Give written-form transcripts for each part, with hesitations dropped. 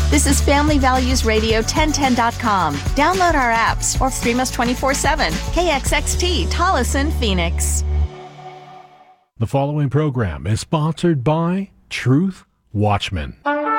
This is Family Values Radio 1010.com. Download our apps or stream us 24/7. KXXT, Tolleson, Phoenix. The following program is sponsored by Truth Watchmen.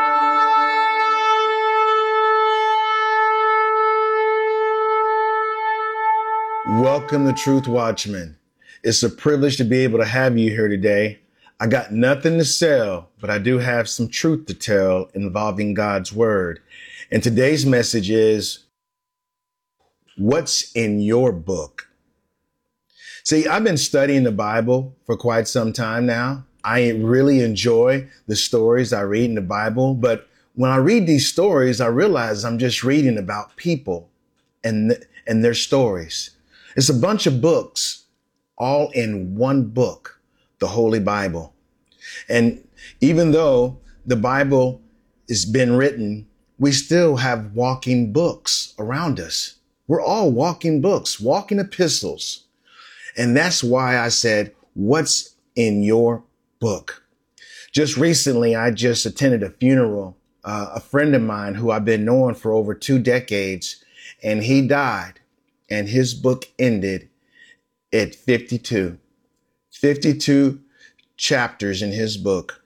Welcome to Truth Watchmen. It's a privilege to be able to have you here today. I got nothing to sell, but I do have some truth to tell involving God's Word. And today's message is, what's in your book? See, I've been studying the Bible for quite some time now. I really enjoy the stories I read in the Bible, but when I read these stories, I realize I'm just reading about people and their stories. It's a bunch of books all in one book, the Holy Bible. And even though the Bible has been written, we still have walking books around us. We're all walking books, walking epistles. And that's why I said, what's in your book? Just recently, I just attended a funeral, a friend of mine who I've been knowing for over 2 decades, and he died, and his book ended at 52. 52 chapters in his book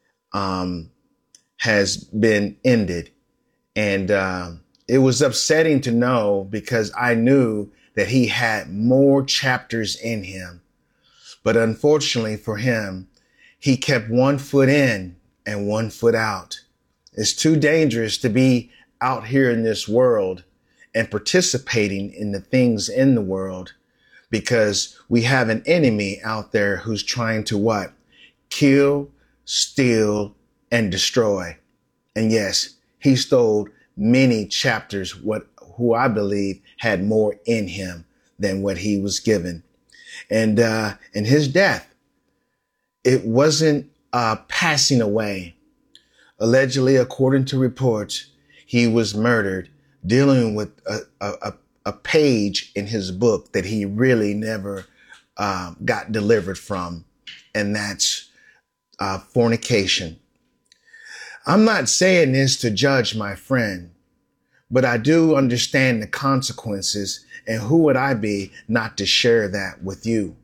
has been ended. And it was upsetting to know, because I knew that he had more chapters in him. But unfortunately for him, he kept one foot in and one foot out. It's too dangerous to be out here in this world and participating in the things in the world, because we have an enemy out there who's trying to what? Kill, steal, and destroy. And yes, he stole many chapters, who I believe had more in him than what he was given. And in his death, it wasn't passing away. Allegedly, according to reports, he was murdered, dealing with a page in his book that he really never got delivered from, and that's fornication. I'm not saying this to judge my friend, but I do understand the consequences, and who would I be not to share that with you?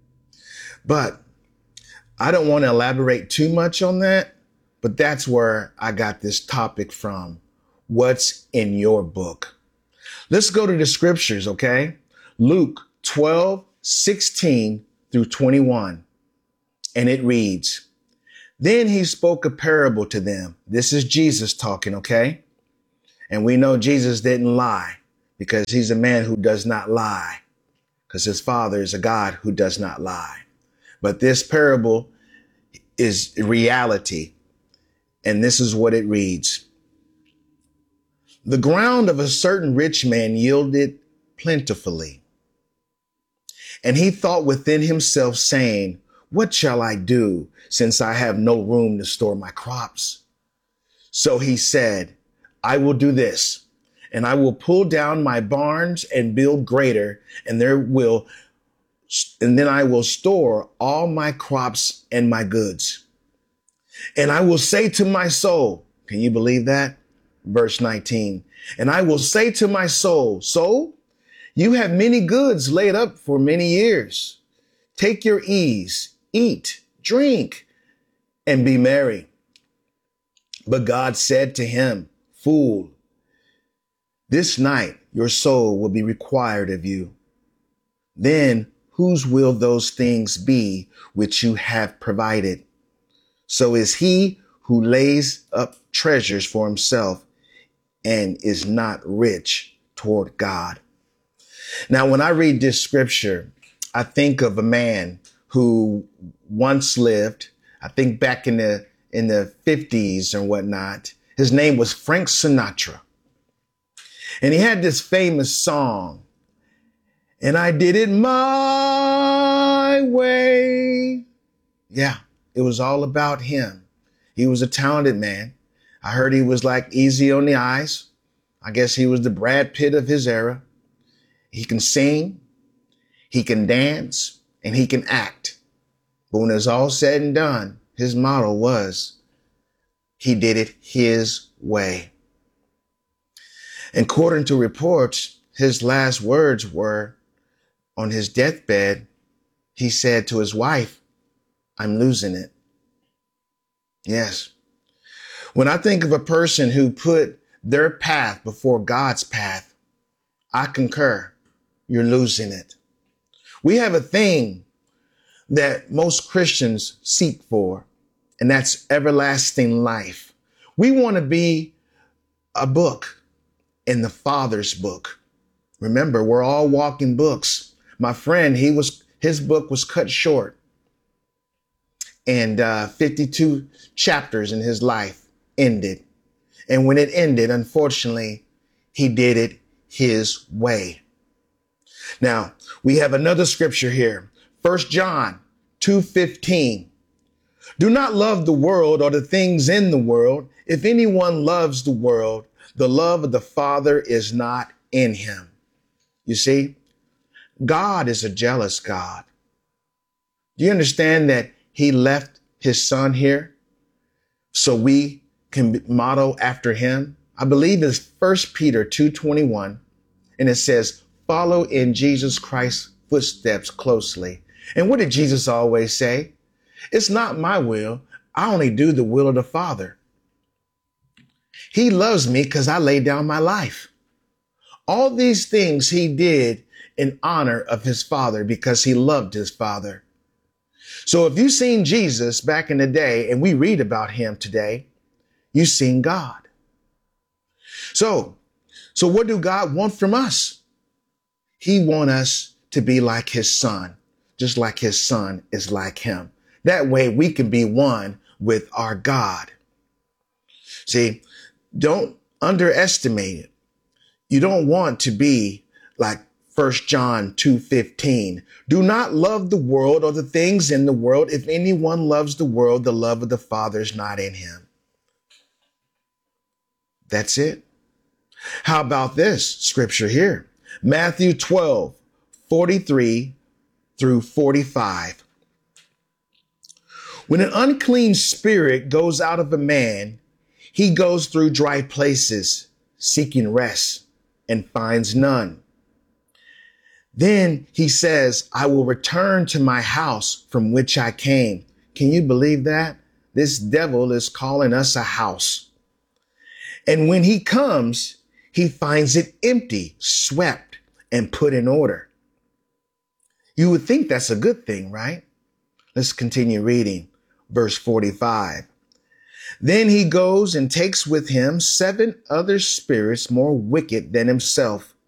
But I don't want to elaborate too much on that, but that's where I got this topic from. What's in your book? Let's go to the scriptures, okay? Luke 12:16 through 21. And it reads, "Then he spoke a parable to them." This is Jesus talking, okay? And we know Jesus didn't lie, because he's a man who does not lie, because his Father is a God who does not lie. But this parable is reality. And this is what it reads. "The ground of a certain rich man yielded plentifully. And he thought within himself, saying, 'What shall I do, since I have no room to store my crops?' So he said, 'I will do this, and I will pull down my barns and build greater, and then I will store all my crops and my goods. And I will say to my soul,'" can you believe that? Verse 19, "And I will say to my soul, 'Soul, you have many goods laid up for many years. Take your ease, eat, drink, and be merry.' But God said to him, 'Fool, this night your soul will be required of you. Then whose will those things be which you have provided? So is he who lays up treasures for himself and is not rich toward God.'" Now, when I read this scripture, I think of a man who once lived, I think back in the 50s and whatnot. His name was Frank Sinatra. And he had this famous song, "And I did it my way." Yeah, it was all about him. He was a talented man. I heard he was like easy on the eyes. I guess he was the Brad Pitt of his era. He can sing, he can dance, and he can act. But when it's all said and done, his motto was, he did it his way. According to reports, his last words were on his deathbed, he said to his wife, "I'm losing it." Yes. When I think of a person who put their path before God's path, I concur. You're losing it. We have a thing that most Christians seek for, and that's everlasting life. We want to be a book in the Father's book. Remember, we're all walking books. My friend, his book was cut short, and 52 chapters in his life ended. And when it ended, unfortunately, he did it his way. Now, we have another scripture here, 1 John 2:15. Do not love the world or the things in the world. If anyone loves the world, the love of the Father is not in him. You see, God is a jealous God. Do you understand that he left his son here so we can model after him? I believe it's 1 Peter 2:21, and it says, follow in Jesus Christ's footsteps closely. And what did Jesus always say? It's not my will. I only do the will of the Father. He loves me because I laid down my life. All these things he did in honor of his Father because he loved his Father. So if you've seen Jesus back in the day and we read about him today, you've seen God. So what do God want from us? He wants us to be like his son, just like his son is like him. That way we can be one with our God. See, don't underestimate it. You don't want to be like 1 John 2:15. Do not love the world or the things in the world. If anyone loves the world, the love of the Father is not in him. That's it. How about this scripture here? Matthew 12:43 through 45. When an unclean spirit goes out of a man, he goes through dry places, seeking rest, and finds none. Then he says, I will return to my house from which I came. Can you believe that? This devil is calling us a house. And when he comes, he finds it empty, swept, and put in order. You would think that's a good thing, right? Let's continue reading. Verse 45. Then he goes and takes with him 7 other spirits more wicked than himself,